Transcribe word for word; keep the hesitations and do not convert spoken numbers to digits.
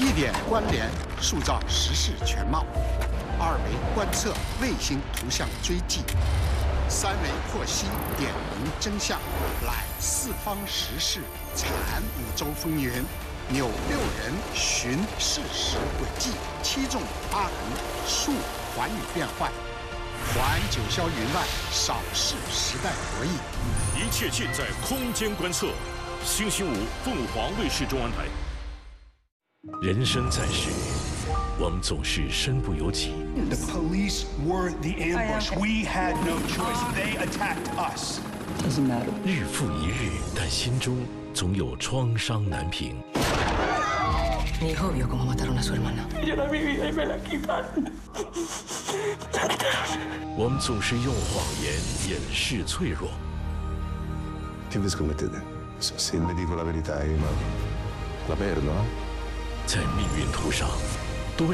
一点关联，塑造时事全貌；二维观测，卫星图像追迹；三维剖析，点明真相。来四方时事，缠五洲风云，扭六人寻事实轨迹，七纵八横，述寰宇变幻。环九霄云外，扫视时代博弈。 一切尽在空间观测。星期五，凤凰卫视中文台。人生在世，我们总是身不由己。 The police were the ambush. We had no choice. They attacked us. Doesn't matter. 日复一日，但心中总有创伤难平。 Mi hijo vio cómo mataron a su hermana. Yo la viví y me la quitaron. 我们总是用谎言掩饰脆弱。 Che vi scommettete? Se le dico la verità, io la perdo, eh? 在命运途上，